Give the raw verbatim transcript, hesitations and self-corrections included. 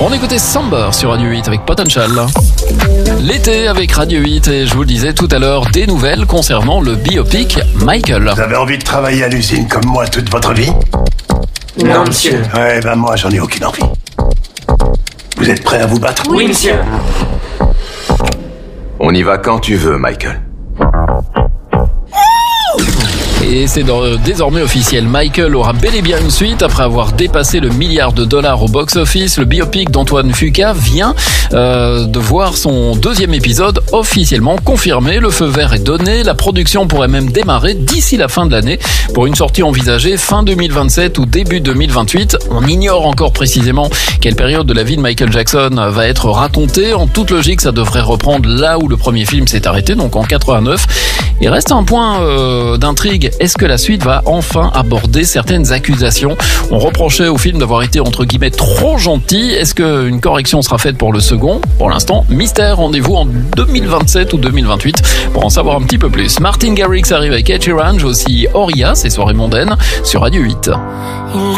On écoutait Somber sur Radio huit avec Potential. L'été avec Radio huit et je vous le disais tout à l'heure, des nouvelles concernant le biopic Michael. Vous avez envie de travailler à l'usine comme moi toute votre vie? Non, monsieur. Ouais, ben moi j'en ai aucune envie. Vous êtes prêt à vous battre? Oui, monsieur. On y va quand tu veux, Michael. Et c'est désormais officiel, Michael aura bel et bien une suite. Après avoir dépassé le milliard de dollars au box-office, le biopic d'Antoine Fuqua vient euh, de voir son deuxième épisode officiellement confirmé. Le feu vert est donné, la production pourrait même démarrer d'ici la fin de l'année pour une sortie envisagée fin deux mille vingt-sept ou début deux mille vingt-huit. On ignore encore précisément quelle période de la vie de Michael Jackson va être racontée. En toute logique, ça devrait reprendre là où le premier film s'est arrêté, donc en quatre-vingt-neuf. Il reste un point euh, d'intrigue. Est-ce que la suite va enfin aborder certaines accusations? On reprochait au film d'avoir été entre guillemets trop gentil. Est-ce qu'une correction sera faite pour le second? Pour l'instant, mystère. Rendez-vous en deux mille vingt-sept ou deux mille vingt-huit pour en savoir un petit peu plus. Martin Garrix arrive avec Ed Sheeran, aussi Oria, c'est Soirées mondaines sur Radio huit.